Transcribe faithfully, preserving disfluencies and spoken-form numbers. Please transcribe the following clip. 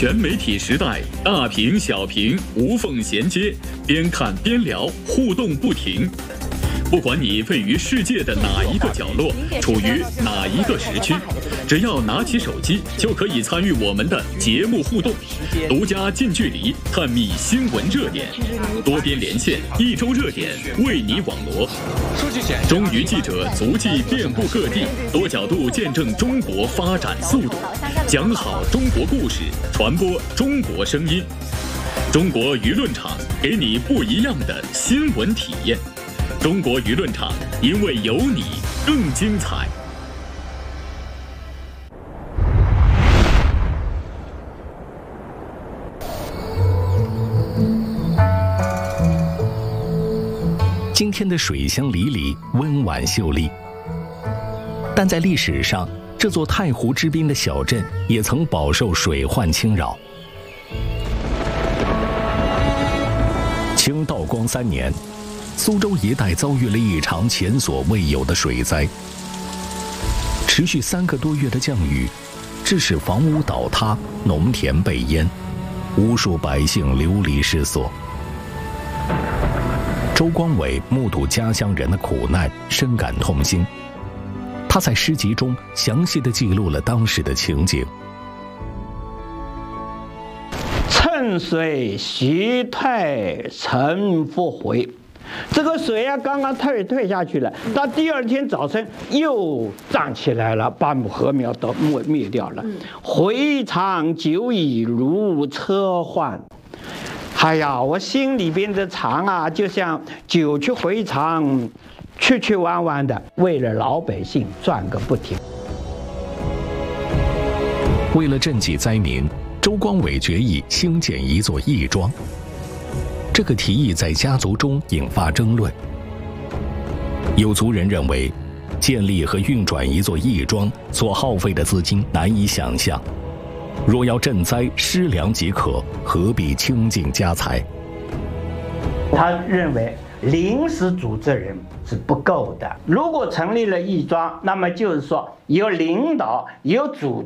全媒体时代，大屏小屏无缝衔接，边看边聊，互动不停。不管你位于世界的哪一个角落，处于哪一个时区，只要拿起手机，就可以参与我们的节目互动，独家近距离探秘新闻热点，多边连线，一周热点为你网罗。中娱记者足迹遍布各地，多角度见证中国发展速度，讲好中国故事，传播中国声音。中国舆论场给你不一样的新闻体验。中国舆论场，因为有你更精彩。 今天的水乡里里温婉秀丽，但在历史上，这座太湖之滨的小镇也曾饱受水患侵扰。清道光三年，苏州一带遭遇了一场前所未有的水灾，持续三个多月的降雨，致使房屋倒塌，农田被淹，无数百姓流离失所。周光伟目睹家乡人的苦难，深感痛心。他在诗集中详细地记录了当时的情景。 趁水徐退晨复回，这个水啊刚刚退退下去了，到第二天早晨又涨起来了，把禾苗都灭灭掉了。回肠久已如车换。哎呀，我心里边的肠啊，就像久去回肠，曲曲弯弯的，为了老百姓转个不停。 为了赈济灾民，周光伟决议兴建一座义庄。这个提议在家族中引发争论。有族人认为，建立和运转一座义庄所耗费的资金难以想象。若要赈灾，施粮即可，何必倾尽家财？ 他认为临时组织人是不够的，如果成立了义庄，那么就是说有领导、有组